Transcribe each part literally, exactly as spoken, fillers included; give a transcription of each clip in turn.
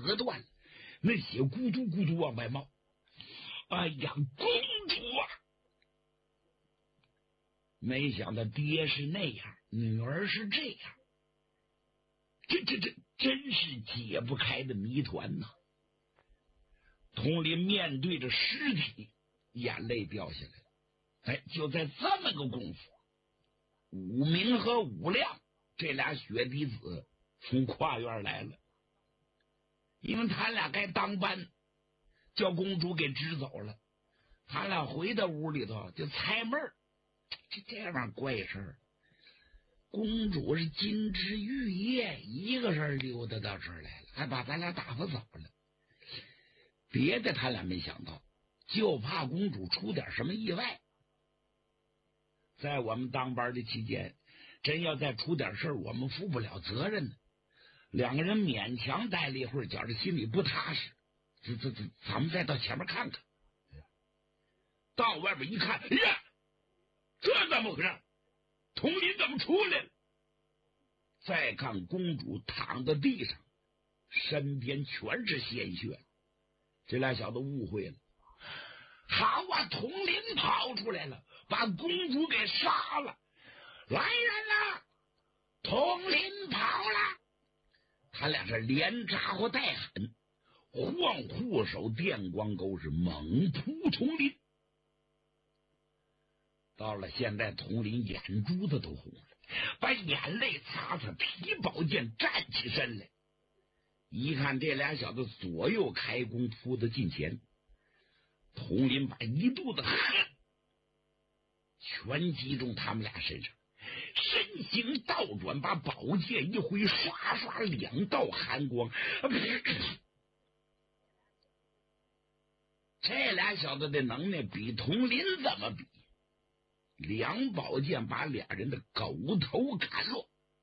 割断了，那血咕嘟咕嘟往外冒。哎呀，公主啊！没想到爹是那样，女儿是这样，这这这真是解不开的谜团呐！佟林面对着尸体，眼泪掉下来了。哎，就在这么个功夫，武明和武亮这俩血滴子从跨院来了，因为他俩该当班，叫公主给支走了。他俩回到屋里头就猜闷儿，这这玩意怪事儿。公主是金枝玉叶，一个人溜达到这儿来了，还把咱俩打发走了。别的他俩没想到，就怕公主出点什么意外。在我们当班的期间，真要再出点事儿，我们负不了责任呢。两个人勉强待了一会儿，觉着心里不踏实。这这这，咱们再到前面看看。到外边一看，哎呀，这怎么回事？佟林怎么出来了？再看公主躺在地上，身边全是鲜血。这俩小子误会了。好啊，佟林跑出来了，把公主给杀了。来人呐，佟林跑了！他俩是连咋呼带喊，晃护手电光钩是猛扑佟林。到了现在，佟林眼珠子都红了，把眼泪擦擦，提宝剑站起身来。一看这俩小子左右开弓扑到近前，佟林把一肚子恨全集中他们俩身上，身形倒转，把宝剑一挥，刷刷两道寒光。这俩小子的能耐比佟林怎么比？两宝剑把俩人的狗头砍落。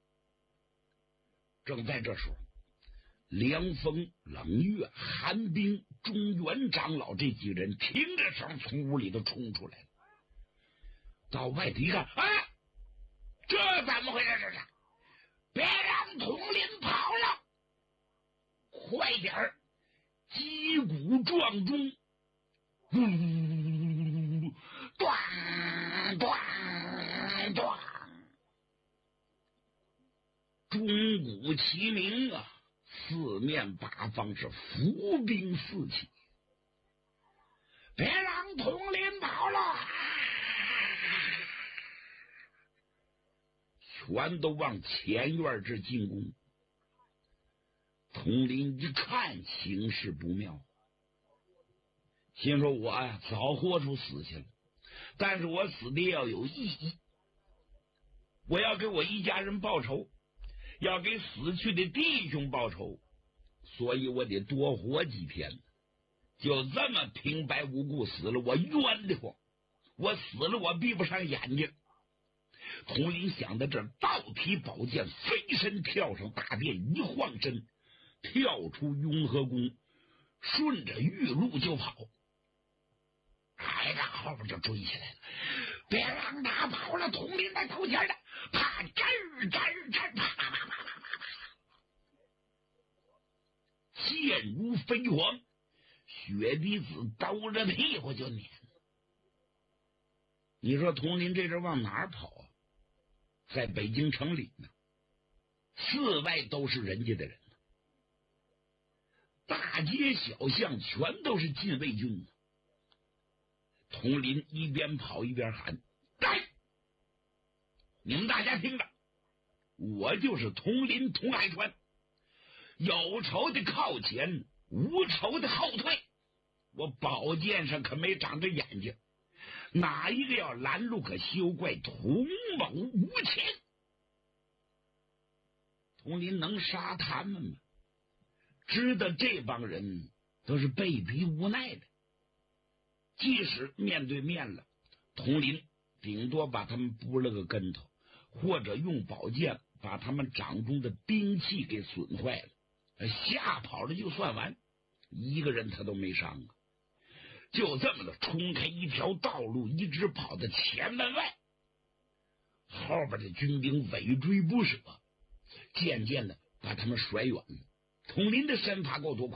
正在这时候，凉风、冷月、寒冰、中原长老这几人听着声从屋里头冲出来了。到外头一看，哎，这怎么回事？这是别让佟林跑了，快点儿击鼓撞钟，呜，咣咣咣，钟鼓齐鸣啊！四面八方是伏兵四起，别让佟林跑了，啊！全都往前院这进攻。佟林一看形势不妙，心说我呀早豁出死去了，但是我死的要有意义，我要给我一家人报仇，要给死去的弟兄报仇，所以我得多活几天。就这么平白无故死了，我冤得慌，我死了我闭不上眼睛。佟林想到这儿，倒提宝剑，飞身跳上大殿，一晃身跳出雍和宫，顺着玉路就跑。孩子后边就追起来了，别让他跑了！佟林在头前的，啪，吱吱吱，啪啪啪啪啪啪，箭如飞蝗，血滴子兜着屁股就撵。你说佟林这阵往哪儿跑啊？在北京城里呢，四外都是人家的人，大街小巷全都是禁卫军呢。佟林一边跑一边喊：“来！你们大家听着，我就是佟林佟海川，有仇的靠前，无仇的后退。我宝剑上可没长着眼睛，哪一个要拦路，可休怪同谋无情。”佟林能杀他们吗？知道这帮人都是被逼无奈的。即使面对面了，佟林顶多把他们扑了个跟头，或者用宝剑把他们掌中的兵器给损坏了，吓跑了就算完，一个人他都没伤啊。就这么的冲开一条道路，一直跑到前门外，后边的军兵尾追不舍，渐渐的把他们甩远了。佟林的身法够多快，